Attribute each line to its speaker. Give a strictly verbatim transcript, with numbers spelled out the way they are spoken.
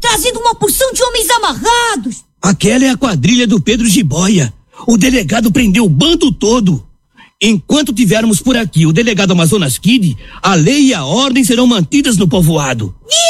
Speaker 1: trazendo uma porção de homens amarrados.
Speaker 2: Aquela é a quadrilha do Pedro Jiboia. O delegado prendeu o bando todo. Enquanto tivermos por aqui o delegado Amazonas Kid, a lei e a ordem serão mantidas no povoado.